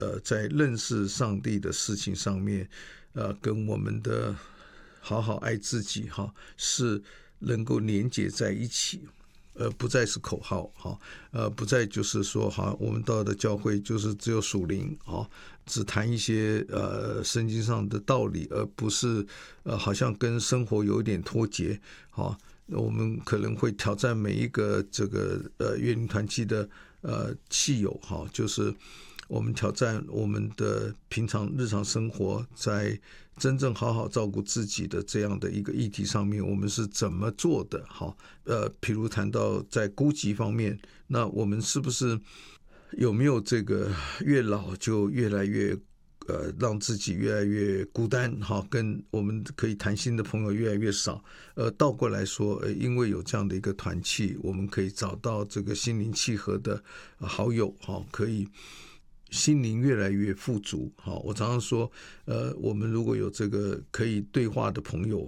在认识上帝的事情上面，跟我们的好好爱自己是能够连结在一起，不再是口号不再就是说我们到的教会就是只有属灵只谈一些圣经上的道理，而不是好像跟生活有一点脱节我们可能会挑战每一个这个乐龄团契的契友就是我们挑战我们的平常日常生活，在真正好好照顾自己的这样的一个议题上面，我们是怎么做的譬如谈到在孤寂方面，那我们是不是有没有这个越老就越来越让自己越来越孤单跟我们可以谈心的朋友越来越少，倒过来说因为有这样的一个团契，我们可以找到这个心灵契合的好友可以心灵越来越富足我常常说我们如果有这个可以对话的朋友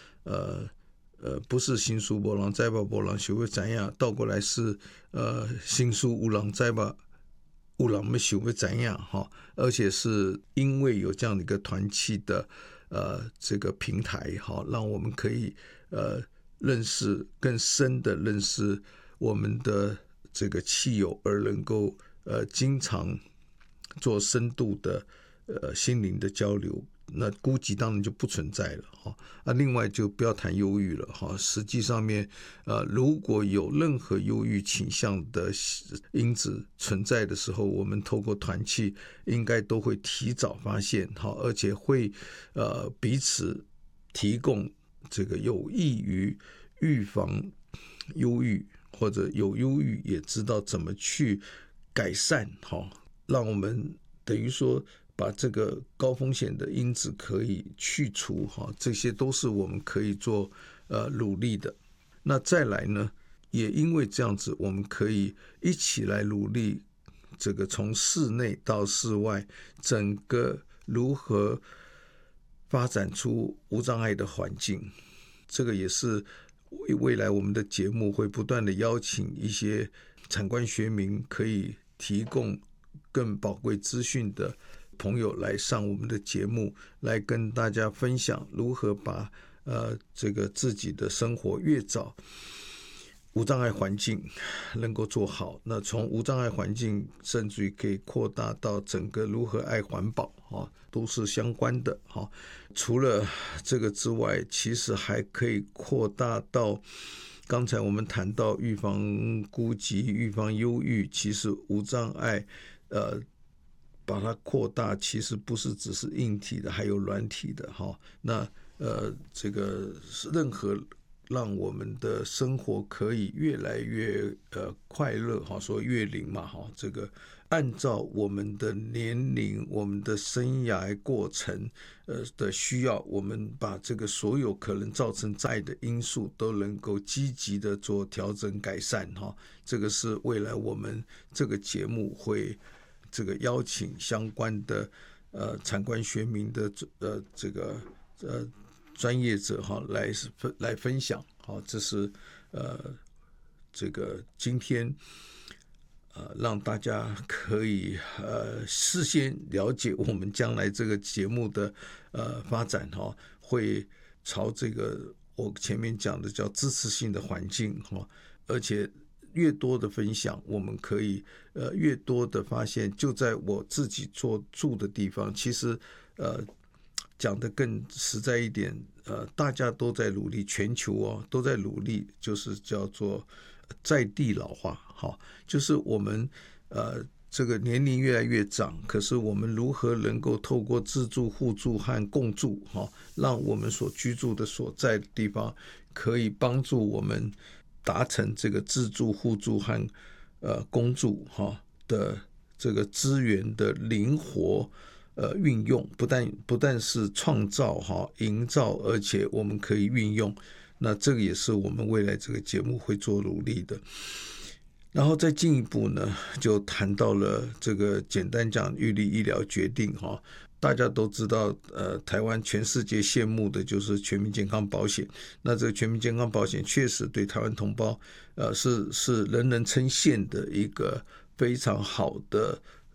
不是新书没人知道没人想要知道，倒过来是新书有人知道有人要想要知道而且是因为有这样的一个团契的这个平台让我们可以认识更深的认识我们的这个契友，而能够经常做深度的心灵的交流，那孤寂当然就不存在了另外就不要谈忧郁了实际上面如果有任何忧郁倾向的因子存在的时候，我们透过团契应该都会提早发现而且会彼此提供这个有益于预防忧郁，或者有忧郁也知道怎么去改善让我们等于说把这个高风险的因子可以去除这些都是我们可以做努力的。那再来呢，也因为这样子，我们可以一起来努力这个从室内到室外整个如何发展出无障碍的环境。这个也是未来我们的节目会不断的邀请一些产官学民可以提供更宝贵资讯的朋友来上我们的节目，来跟大家分享如何把这个自己的生活越早无障碍环境能够做好。那从无障碍环境甚至于可以扩大到整个如何爱环保都是相关的除了这个之外，其实还可以扩大到刚才我们谈到预防孤寂、预防忧郁，其实无障碍把它扩大，其实不是只是硬体的，还有软体的那这个任何让我们的生活可以越来越快乐说越龄嘛这个按照我们的年龄、我们的生涯过程的需要，我们把这个所有可能造成灾的因素都能够积极的做调整改善这个是未来我们这个节目会这个邀请相关的产官学民的这个专业者来分享这是这个今天让大家可以事先了解我们将来这个节目的发展会朝这个我前面讲的叫支持性的环境而且越多的分享，我们可以越多的发现，就在我自己住的地方，其实讲得更实在一点大家都在努力，全球都在努力，就是叫做在地老化就是我们这个年龄越来越长，可是我们如何能够透过自住、互住和共住让我们所居住的所在的地方可以帮助我们达成这个自住、互住和共住的这个资源的灵活运用，不但是创造营造，而且我们可以运用。那这个也是我们未来这个节目会做努力的。然后再进一步呢，就谈到了这个简单讲预立医疗决定大家都知道台湾全世界羡慕的就是全民健康保险。那这个全民健康保险确实对台湾同胞是人人称羡的一个非常好的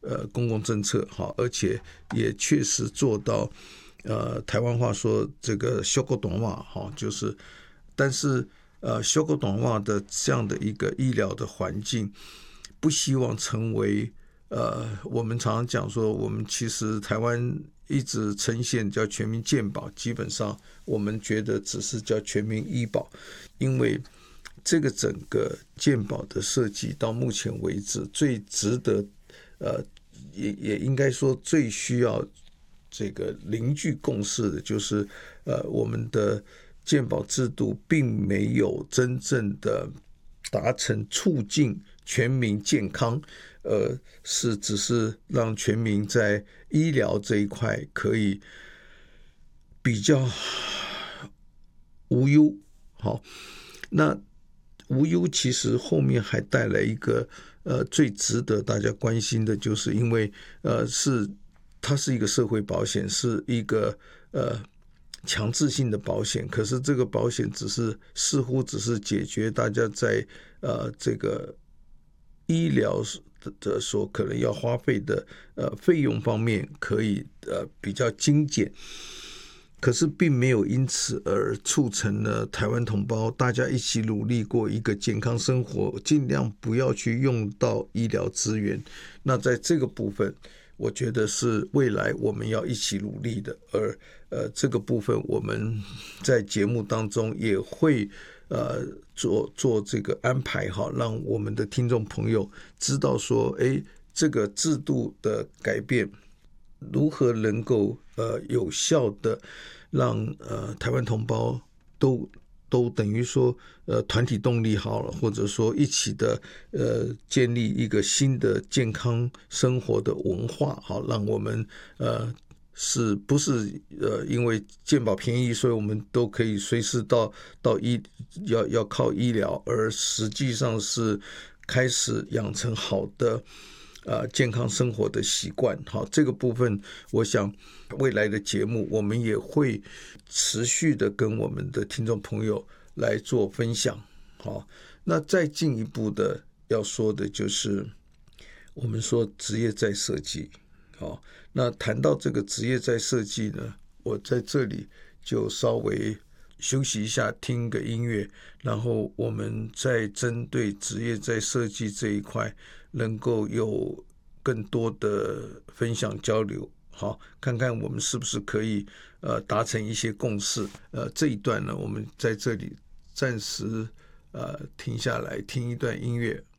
公共政策，好，而且也确实做到台湾话说这个修狗短袜，好，就是但是修狗短袜的这样的一个医疗的环境，不希望成为我们常常讲说，我们其实台湾一直呈现叫全民健保，基本上我们觉得只是叫全民医保，因为这个整个健保的设计到目前为止，最值得也应该说最需要这个凝聚共识的，就是我们的健保制度并没有真正的达成促进全民健康，是只是让全民在医疗这一块可以比较无忧。好，那无忧其实后面还带来一个最值得大家关心的，就是因为它是一个社会保险，是一个强制性的保险，可是这个保险似乎只是解决大家在这个医疗的所可能要花费的费用方面可以比较精简，可是并没有因此而促成了台湾同胞大家一起努力过一个健康生活，尽量不要去用到医疗资源。那在这个部分，我觉得是未来我们要一起努力的，而这个部分我们在节目当中也会做这个安排，好，让我们的听众朋友知道说，这个制度的改变如何能够有效的让台湾同胞都等于说团体动力好了，或者说一起的建立一个新的健康生活的文化，好，让我们是不是因为健保便宜，所以我们都可以随时到要靠医疗，而实际上是开始养成好的健康生活的习惯。好，这个部分我想未来的节目我们也会持续的跟我们的听众朋友来做分享。好，那再进一步的要说的就是我们说职业再设计。好，那谈到这个职业再设计呢，我在这里就稍微休息一下，听个音乐，然后我们再针对职业再设计这一块能够有更多的分享交流，好，看看我们是不是可以达成一些共识。这一段呢，我们在这里暂时停下来听一段音乐。